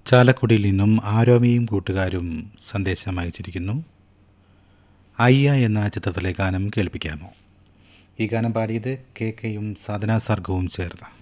ചാലക്കുടിയിൽ നിന്നും ആരോമയും കൂട്ടുകാരും സന്ദേശം അയച്ചിരിക്കുന്നു. അയ്യ എന്ന ചിത്രത്തിലെ ഗാനം കേൾപ്പിക്കാമോ? ഈ ഗാനം പാടിയത് കെ കെയും സാധനാ സർഗവും ചേർന്ന്.